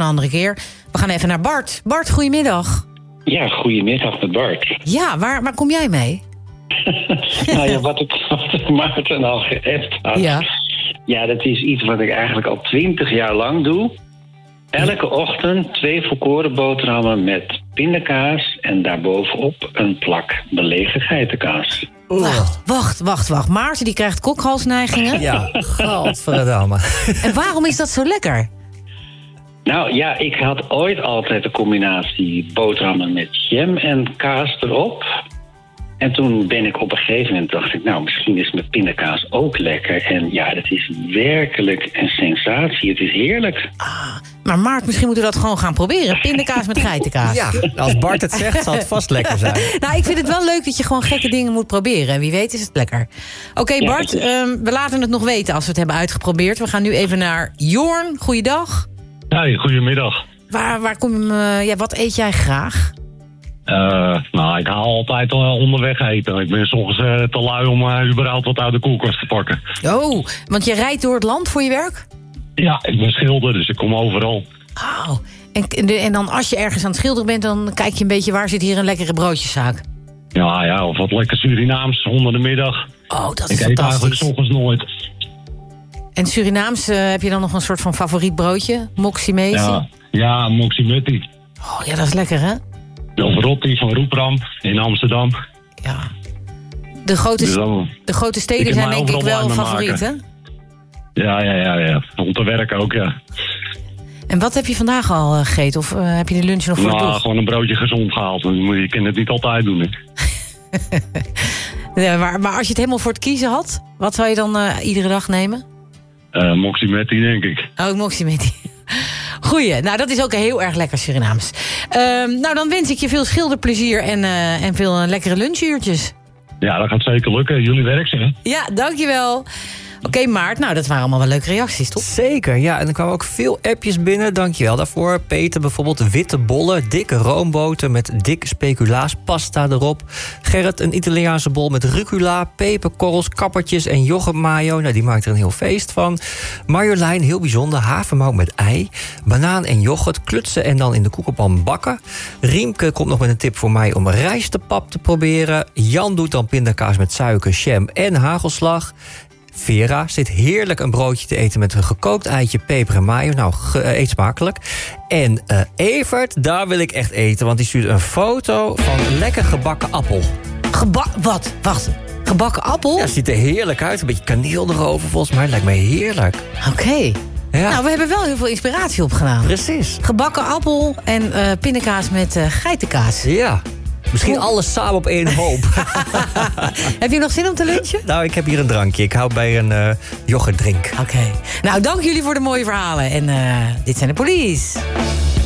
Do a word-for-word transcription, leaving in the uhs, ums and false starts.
andere keer. We gaan even naar Bart. Bart, goedemiddag. Ja, goedemiddag met Bart. Ja, waar, waar kom jij mee? nou ja, wat ik, wat ik Maarten al geappt had. Ja. Ja, dat is iets wat ik eigenlijk al twintig jaar lang doe. Elke ochtend twee volkoren boterhammen met pindakaas en daarbovenop een plak belegen geitenkaas. Wacht, wacht, wacht, wacht. Maarten die krijgt kokhalsneigingen. Ja, godverdamme. En waarom is dat zo lekker? Nou ja, ik had ooit altijd de combinatie boterhammen met jam en kaas erop. En toen ben ik op een gegeven moment dacht ik, nou, misschien is met pindakaas ook lekker. En ja, dat is werkelijk een sensatie. Het is heerlijk. Ah, maar Maart, misschien moeten we dat gewoon gaan proberen. Pindakaas met geitenkaas. Ja, als Bart het zegt, zal het vast lekker zijn. Nou, ik vind het wel leuk dat je gewoon gekke dingen moet proberen. En wie weet is het lekker. Oké, okay, Bart, ja, um, we laten het nog weten als we het hebben uitgeprobeerd. We gaan nu even naar Jorn. Goeiedag. Hey, goedemiddag. Waar, waar kom je, uh, ja, wat eet jij graag? Uh, nou, ik haal altijd uh, onderweg eten. Ik ben soms uh, te lui om uh, überhaupt wat uit de koelkast te pakken. Oh, want je rijdt door het land voor je werk? Ja, ik ben schilder, dus ik kom overal. Oh, en, en dan als je ergens aan het schilderen bent, dan kijk je een beetje waar zit hier een lekkere broodjeszaak. Ja, ja, of wat lekker Surinaams onder de middag. Oh, dat is ik fantastisch. eet eigenlijk soms nooit. En Surinaams, uh, heb je dan nog een soort van favoriet broodje? Moxie-mezi? Ja, ja moxie-metti. Oh ja, dat is lekker, hè? Of rotti van Roepram in Amsterdam. Ja. De grote, dus dan, de grote steden zijn denk ik wel favoriet, hè? Ja, ja, ja, ja. Om te werken ook, ja. En wat heb je vandaag al uh, gegeten? Of uh, heb je de lunch nog voor nou, de boeg? Gewoon een broodje gezond gehaald. Je kan het niet altijd doen, hè. ja, maar, maar als je het helemaal voor het kiezen had, wat zou je dan uh, iedere dag nemen? Uh, moxie-metti, denk ik. Oh, moxie-metti. Goeie, nou dat is ook heel erg lekker Surinaams. Uh, nou, dan wens ik je veel schilderplezier en, uh, en veel uh, lekkere lunchuurtjes. Ja, dat gaat zeker lukken. Jullie werk, hè? Ja, dankjewel. Oké, okay, Maart, nou dat waren allemaal wel leuke reacties, toch? Zeker, ja. En er kwamen ook veel appjes binnen, dankjewel daarvoor. Peter bijvoorbeeld, witte bollen, dikke roomboter met dikke speculaaspasta erop. Gerrit, een Italiaanse bol met rucola, peperkorrels, kappertjes en yoghurtmayo. Nou, die maakt er een heel feest van. Marjolein, heel bijzonder, havermout met ei. Banaan en yoghurt, klutsen en dan in de koekenpan bakken. Riemke komt nog met een tip voor mij om rijstepap te proberen. Jan doet dan pindakaas met suiker, jam en hagelslag. Vera zit heerlijk een broodje te eten met een gekookt eitje, peper en mayo. Nou, ge- eet smakelijk. En uh, Evert, daar wil ik echt eten, want die stuurt een foto van lekker gebakken appel. Geba- wat? Wacht, gebakken appel? Ja, ziet er heerlijk uit. Een beetje kaneel erover, volgens mij. Lijkt me heerlijk. Oké. Okay. Ja. Nou, we hebben wel heel veel inspiratie opgedaan. Precies. Gebakken appel en uh, pindakaas met uh, geitenkaas. Ja. Misschien oh. alles samen op één hoop. Heb je nog zin om te lunchen? Nou, ik heb hier een drankje. Ik hou bij een uh, yoghurtdrink. Oké. Okay. Nou, dank jullie voor de mooie verhalen. En uh, dit zijn de Police.